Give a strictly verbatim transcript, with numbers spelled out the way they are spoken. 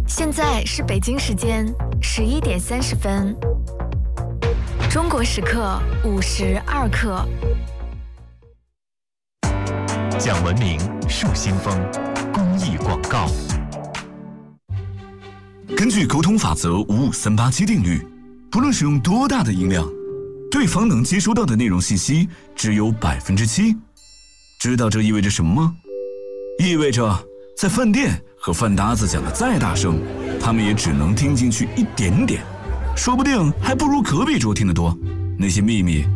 现在是北京时间十一点三十分，中国时刻五时二刻。 讲文明树新风，公益广告。 根据沟通法则五五三八七定律，不论使用多大的音量，对方能接收到的内容信息只有百分之七。知道这意味着什么吗？意味着在饭店和饭搭子讲的再大声，他们也只能听进去一点点，说不定还不如隔壁桌听得多。那些秘密